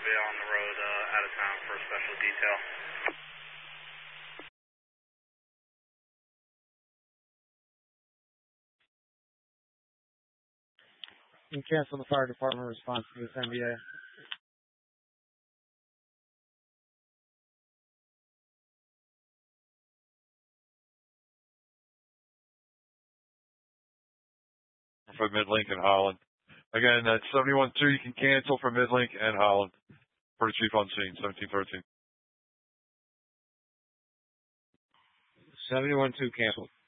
be on the road out of town for a special detail. You can cancel the fire department response to this MBA. For Midlink and Holland. Again, that's 71-2. You can cancel for Midlink and Holland. For the chief on scene, 1713. 71-2 canceled.